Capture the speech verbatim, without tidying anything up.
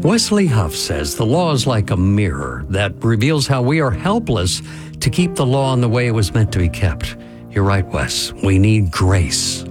Wesley Huff says the law is like a mirror that reveals how we are helpless to keep the law in the way it was meant to be kept. You're right, Wes. We need grace.